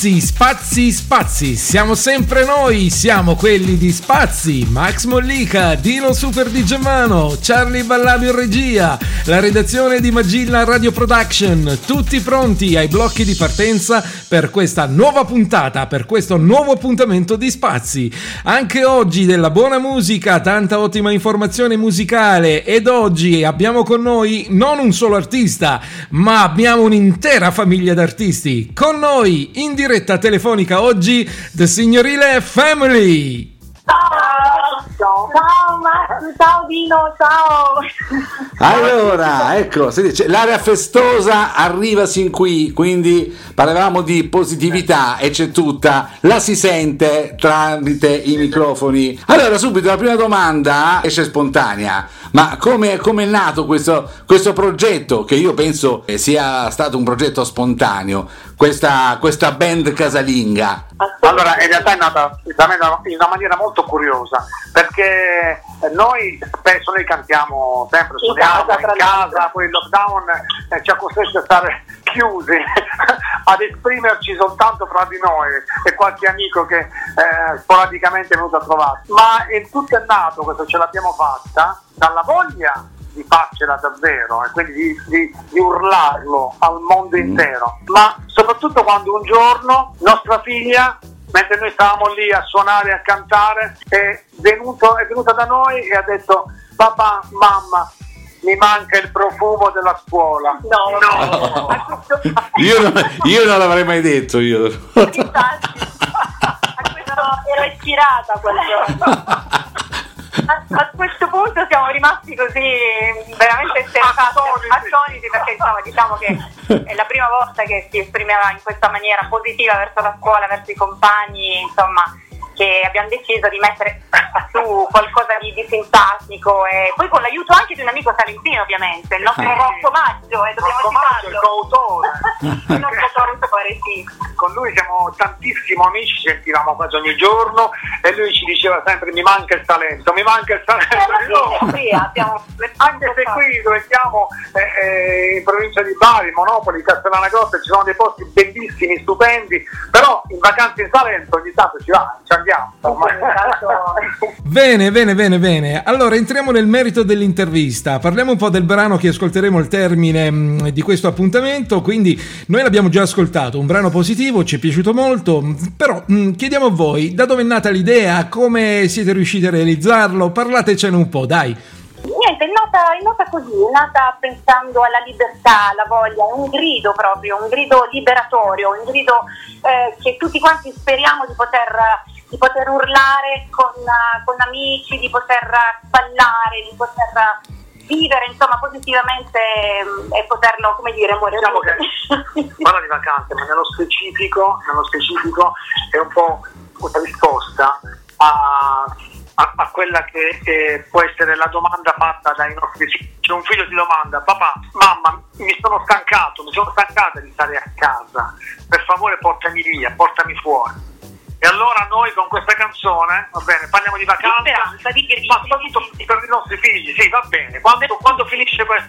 Spazi, spazi, spazi, siamo sempre noi, siamo quelli di Spazi, Max Mollica, Dino Super di Germano, Charlie Ballado in regia, la redazione di Magilla Radio Production, tutti pronti ai blocchi di partenza per questa nuova puntata, per questo nuovo appuntamento di Spazi. Anche oggi della buona musica, tanta ottima informazione musicale ed oggi abbiamo con noi non un solo artista, ma abbiamo un'intera famiglia d'artisti. Con noi in diretta telefonica oggi The Signorile Family. Ciao Max, ciao Dino, ciao. Allora, ecco, l'area festosa arriva sin qui, quindi parlavamo di positività e c'è tutta, la si sente tramite i microfoni. Allora, subito la prima domanda esce spontanea, ma come è nato questo progetto, che io penso sia stato un progetto spontaneo, questa band casalinga? Allora, in realtà è nata in una maniera molto curiosa, perché noi spesso cantiamo sempre, suoniamo in casa, poi il lockdown ci ha costretto a stare chiusi ad esprimerci soltanto fra di noi e qualche amico che sporadicamente è venuto a trovarci, ma il tutto è nato, questo ce l'abbiamo fatta dalla voglia di farcela davvero e quindi di urlarlo al mondo intero, ma soprattutto quando un giorno nostra figlia, mentre noi stavamo lì a suonare e a cantare, è venuta da noi e ha detto: papà, mamma, mi manca il profumo della scuola. No. Io non l'avrei mai detto, io. Infatti, a questo ero ispirata quel giorno. A questo punto siamo rimasti così veramente attoniti, perché insomma, diciamo che è la prima volta che si esprimeva in questa maniera positiva verso la scuola, verso i compagni, insomma, che abbiamo deciso di mettere su qualcosa di simpatico, e poi con l'aiuto anche di un amico salentino, ovviamente, il nostro Rocco Maggio, dobbiamo il coautore. Il nostro coautore, sì. Con lui siamo tantissimo amici, ci sentivamo quasi ogni giorno e lui ci diceva sempre: mi manca il talento. Sì, anche se qui dove siamo in provincia di Bari, Monopoli, Castellana Grotta, ci sono dei posti bellissimi, stupendi, però in vacanze in Salento ogni tanto ci andiamo. Bene. Allora entriamo nel merito dell'intervista. Parliamo un po' del brano che ascolteremo al termine di questo appuntamento. Quindi noi l'abbiamo già ascoltato, un brano positivo, ci è piaciuto molto, però chiediamo a voi da dove è nata l'idea, come siete riusciti a realizzarlo, parlatecene un po', dai. Niente, è nata così, è nata pensando alla libertà, alla voglia, un grido proprio, un grido liberatorio, un grido che tutti quanti speriamo di poter urlare con amici, di poter ballare, di poter vivere insomma positivamente e poterlo, come dire, muovere. Diciamo che parla di vacanze, ma nello specifico è un po' una risposta a quella che può essere la domanda fatta dai nostri figli. C'è un figlio ti domanda: papà, mamma, mi sono stancata di stare a casa, per favore portami via, portami fuori. E allora noi con questa canzone, va bene, parliamo di vacanze, ma soprattutto per i nostri figli, sì, va bene, quando finisce